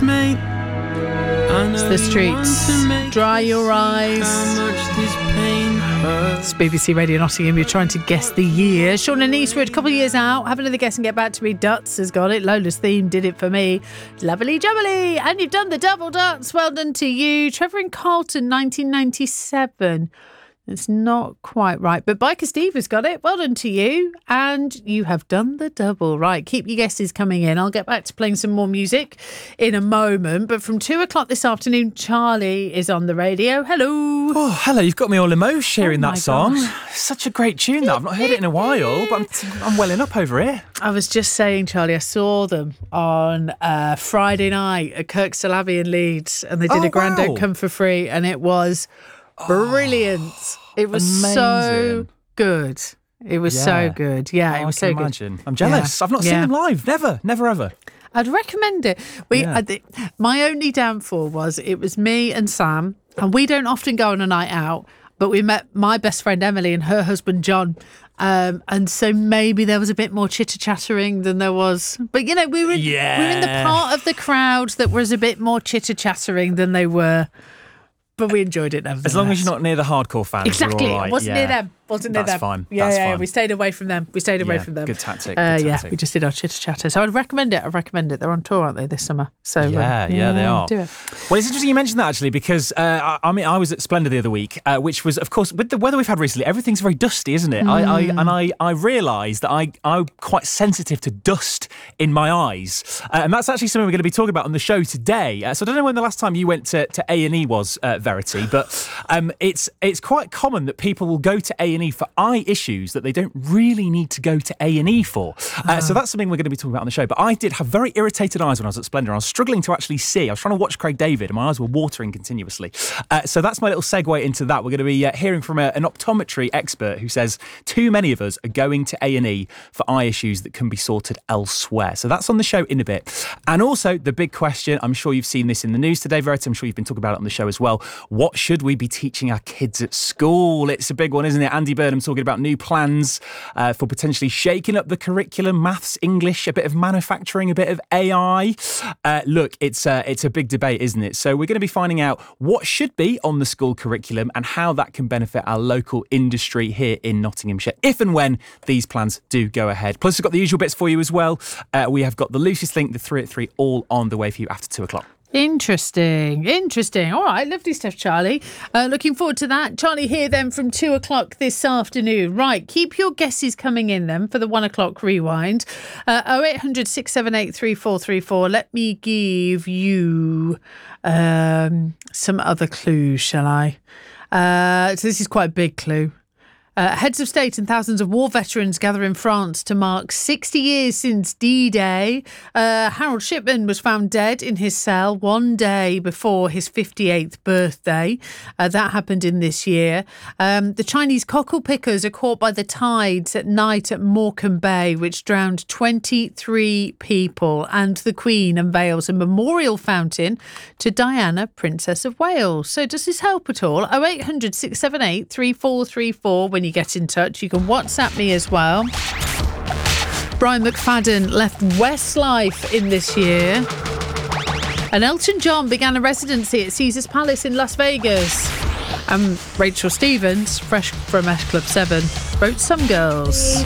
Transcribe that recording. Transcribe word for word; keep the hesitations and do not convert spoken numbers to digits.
mate. It's The Streets. Dry your eyes. It's B B C Radio Nottingham. You're trying to guess the year. Sean and Eastwood, a couple of years out. Have another guess and get back to me. Duts has got it. Lola's theme did it for me. Lovely jubbly. And you've done the double Duts. Well done to you. Trevor and Carlton, nineteen ninety-seven. It's not quite right, but Biker Steve has got it. Well done to you. And you have done the double. Right, keep your guesses coming in. I'll get back to playing some more music in a moment. But from two o'clock this afternoon, Charlie is on the radio. Hello. Oh, hello. You've got me all emotion hearing Oh that song. gosh. Such a great tune, that. I've not heard it in a while, but I'm, I'm welling up over here. I was just saying, Charlie, I saw them on uh, Friday night at Kirkstall Abbey in Leeds, and they did Oh, a Grand wow. Don't Come For Free, and it was brilliant. It was so amazing. good. It was Yeah. so good. Yeah, Oh, it I was can so good. imagine. I'm jealous. Yeah. I've not seen Yeah. them live. Never, never, ever. I'd recommend it. We, Yeah. I thi- my only downfall was it was me and Sam, and we don't often go on a night out, but we met my best friend Emily and her husband John. Um, and so maybe there was a bit more chitter-chattering than there was. But, you know, we were, we were in the Yeah. part of the crowd that was a bit more chitter-chattering than they were. But we enjoyed it nevertheless. As long as you're not near the hardcore fans. Exactly. You're all right. I wasn't yeah. near them. Wasn't near That's them. fine. Yeah, That's yeah, fine. we stayed away from them. We stayed away Yeah, from them. good tactic, Uh, good yeah, tactic. we just did our chitter chatter. So I'd recommend it. I'd recommend it. They're on tour, aren't they, this summer? So uh, Yeah, yeah, they are. Do it. Well, it's interesting you mentioned that, actually, because, uh, I, I mean, I was at Splendor the other week, uh, which was, of course, with the weather we've had recently, everything's very dusty, isn't it? I, I And I, I realised that I, I'm quite sensitive to dust in my eyes. Uh, and that's actually something we're going to be talking about on the show today. Uh, so I don't know when the last time you went to, to A and E was, uh, Verity, but um, it's it's quite common that people will go to A and E for eye issues that they don't really need to go to A and E for. Uh, so that's something we're going to be talking about on the show. But I did have very irritated eyes when I was at Splendor. I was struggling to actually see. I was trying to watch Craig David and my eyes were watering continuously. Uh, so that's my little segue into that. We're going to be uh, hearing from a, an optometry expert who says too many of us are going to A and E for eye issues that can be sorted elsewhere. So that's on the show in a bit. And also the big question, I'm sure you've seen this in the news today, Verity. I'm sure you've been talking about it on the show as well. What should we be teaching our kids at school? It's a big one, isn't it? Andy Burnham talking about new plans uh, for potentially shaking up the curriculum, maths, English, a bit of manufacturing, a bit of A I. Uh, look, it's uh, it's a big debate, isn't it? So we're going to be finding out what should be on the school curriculum and how that can benefit our local industry here in Nottinghamshire, if and when these plans do go ahead. Plus, we've got the usual bits for you as well. Uh, we have got the Lucius Link, the three at three, all on the way for you after two o'clock. Interesting, interesting. All right, lovely stuff, Charlie. Uh, looking forward to that. Charlie here then from two o'clock this afternoon. Right, keep your guesses coming in then for the one o'clock rewind. Uh, oh eight hundred, six seven eight, three four three four. Let me give you um, some other clues, shall I? Uh, so this is quite a big clue. Uh, heads of state and thousands of war veterans gather in France to mark sixty years since D-Day. Uh, Harold Shipman was found dead in his cell one day before his fifty-eighth birthday. Uh, that happened in this year. Um, the Chinese cockle pickers are caught by the tides at night at Morecambe Bay, which drowned twenty-three people. And the Queen unveils a memorial fountain to Diana, Princess of Wales. So does this help at all? oh eight hundred, six seven eight, three four three four. When you get in touch, you can WhatsApp me as well. Brian McFadden left Westlife in this year. And Elton John began a residency at Caesars Palace in Las Vegas. And Rachel Stevens, fresh from S Club seven, wrote Some Girls.